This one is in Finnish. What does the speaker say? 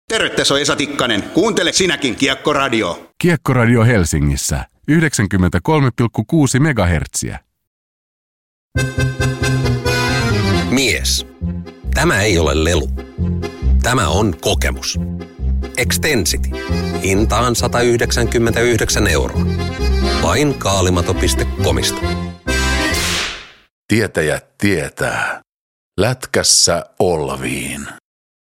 Terve, se on Esa Tikkanen. Kuuntele sinäkin Kiekkoradio. Kiekkoradio Helsingissä 93,6 megahertsiä. Mies. Tämä ei ole lelu. Tämä on kokemus. Extensity. Hintaan 199 €. Vain kaalimato.comista. Tietäjät tietää. Lätkässä Olviin.